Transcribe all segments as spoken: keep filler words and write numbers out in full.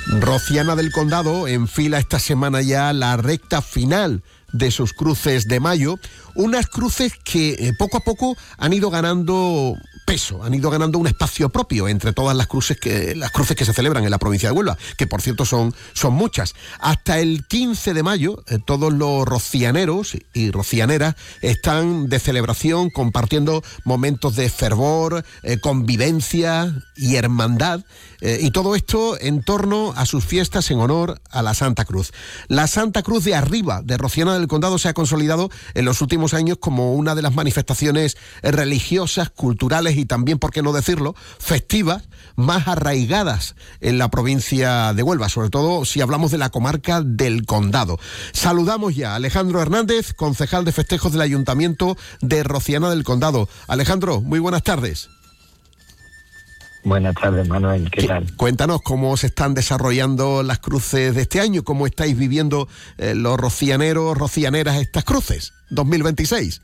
Rociana del Condado enfila esta semana ya la recta final de sus cruces de mayo, unas cruces que eh, poco a poco han ido ganando peso, han ido ganando un espacio propio entre todas las cruces que las cruces que se celebran en la provincia de Huelva, que por cierto son, son muchas. Hasta el quince de mayo, eh, todos los rocianeros y rocianeras están de celebración, compartiendo momentos de fervor, eh, convivencia y hermandad, eh, y todo esto en torno a sus fiestas en honor a la Santa Cruz. La Santa Cruz de Arriba de Rociana del Condado se ha consolidado en los últimos años como una de las manifestaciones religiosas, culturales y también, por qué no decirlo, festivas más arraigadas en la provincia de Huelva, sobre todo si hablamos de la comarca del Condado. Saludamos ya a Alejandro Hernández, concejal de festejos del Ayuntamiento de Rociana del Condado. Alejandro, muy buenas tardes. Buenas tardes, Manuel, ¿qué tal? Cuéntanos cómo se están desarrollando las cruces de este año, cómo estáis viviendo eh, los rocianeros, rocianeras estas cruces dos mil veintiséis.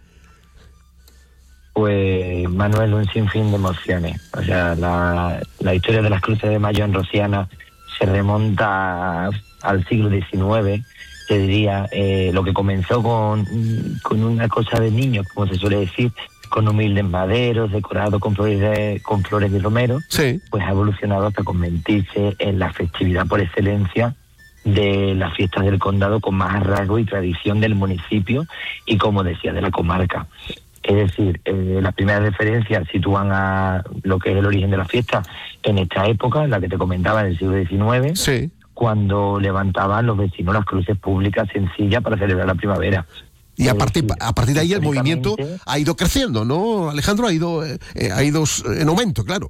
Pues, Manuel, un sinfín de emociones. O sea, la, la historia de las cruces de mayo en Rociana se remonta al siglo diecinueve, te diría, eh, lo que comenzó con, con una cosa de niños, como se suele decir, con humildes maderos, decorados con flores de, con flores de romero, sí, pues ha evolucionado hasta convertirse en la festividad por excelencia de las fiestas del condado con más arraigo y tradición del municipio y, como decía, de la comarca. Es decir, eh, las primeras referencias sitúan a lo que es el origen de la fiesta en esta época, la que te comentaba, en el siglo diecinueve, sí, cuando levantaban los vecinos las cruces públicas sencillas para celebrar la primavera. Y a partir, decir, a partir de ahí el movimiento ha ido creciendo, ¿no, Alejandro? Ha ido, eh, ha ido en aumento, claro.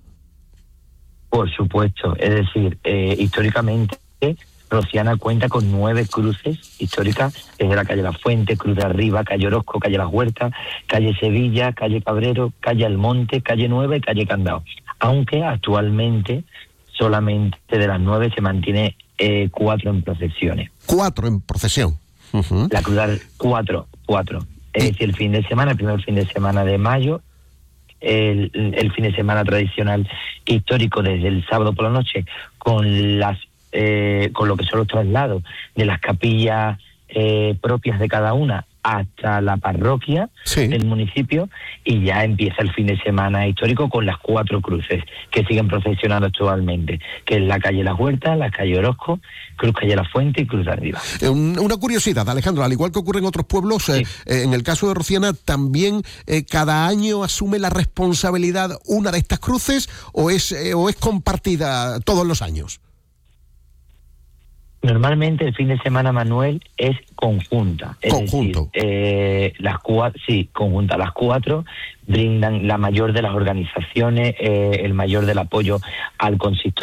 Por supuesto, es decir, eh, históricamente Rociana cuenta con nueve cruces históricas, desde la calle La Fuente, Cruz de Arriba, calle Orozco, calle Las Huertas, calle Sevilla, calle Cabrero, calle Almonte, calle Nueva y calle Candao. Aunque actualmente solamente de las nueve se mantiene eh, cuatro en procesiones. Cuatro en procesión. Uh-huh. La Cruz de cuatro, cuatro. Es decir, el fin de semana, el primer fin de semana de mayo, el, el fin de semana tradicional histórico desde el sábado por la noche, con las Eh, con lo que son los traslados de las capillas eh, propias de cada una hasta la parroquia sí. del municipio, y ya empieza el fin de semana histórico con las cuatro cruces que siguen procesionando actualmente, que es la calle Las Huertas, la calle Orozco, Cruz calle La Fuente y Cruz de Arriba. Eh, un, una curiosidad, Alejandro, al igual que ocurre en otros pueblos, sí. eh, eh, en el caso de Rociana también eh, cada año asume la responsabilidad una de estas cruces, o es, eh, o es compartida todos los años. Normalmente el fin de semana, Manuel, es conjunta. Es Conjunto. decir, eh, las cuatro, sí, conjunta. Las cuatro brindan la mayor de las organizaciones, eh, el mayor del apoyo al consistorio.